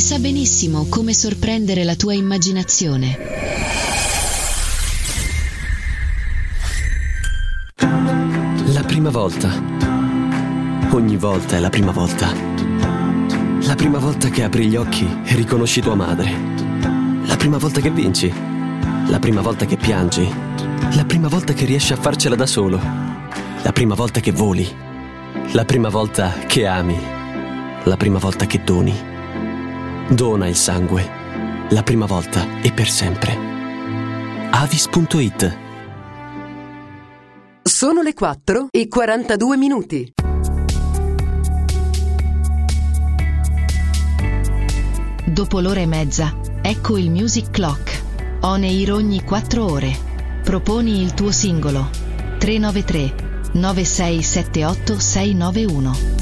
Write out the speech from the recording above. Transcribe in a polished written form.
sa benissimo come sorprendere la tua immaginazione. La prima volta. Ogni volta è la prima volta. La prima volta che apri gli occhi e riconosci tua madre. La prima volta che vinci. La prima volta che piangi. La prima volta che riesci a farcela da solo. La prima volta che voli. La prima volta che ami. La prima volta che doni. Dona il sangue. La prima volta e per sempre. Avis.it. Sono le 4:42. Dopo l'ora e mezza, ecco il Music Clock. On air ogni 4 ore. Proponi il tuo singolo. 393 9678 691.